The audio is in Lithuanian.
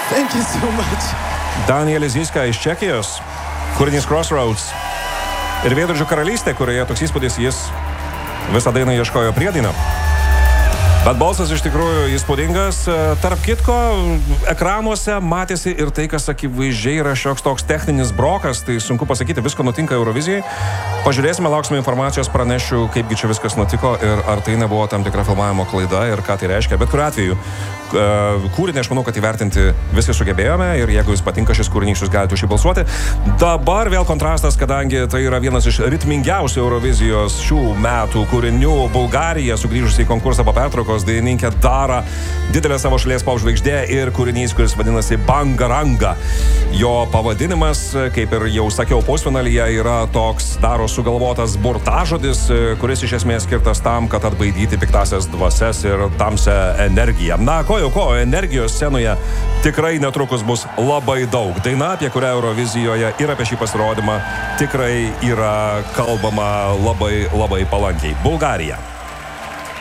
Thank you so much. Danielis Ziska iš Čekijos, kūrinys Crossroads. Ir Veidrodžių karalystė, kurioje toks įspūdis jis visą dainą ieškojo priedainą. Bet balsas iš tikrųjų įspūdingas. Tarp kitko, ekranuose matėsi ir tai, kas akivaizdžiai yra šioks toks techninis brokas, tai sunku pasakyti, visko nutinka Eurovizijai. Pažiūrėsime, lauksime informacijos, pranešiu, kaipgi čia viskas nutiko ir ar tai nebuvo tam tikra filmavimo klaida ir ką tai reiškia. Bet kuriuo atveju, kūrinį aš manau, kad įvertinti visi sugebėjome ir jeigu jūs patinka šis kūrinys, jūs galite už jį balsuoti. Dabar vėl kontrastas, kadangi tai yra vienas iš ritmingiausių Eurovizijos šių metų kūrinių. Bulgarija sugrįžusi į konkursą po pertraukos, dainininkė Dara, didelė savo šalies popžvaigždė ir kūrinys, kuris vadinasi Bangaranga. Jo pavadinimas, kaip ir jau sakiau pusfinalyje, yra toks Daros sugalvotas burtažodis, kuris iš esmės skirtas tam, kad atbaidyti piktasias dvasias ir tamsią energiją. Na, ko, energijos scenoje tikrai netrukus bus labai daug. Daina, apie kurią Eurovizijoje ir apie šį pasirodymą tikrai yra kalbama labai palankiai. Bulgarija.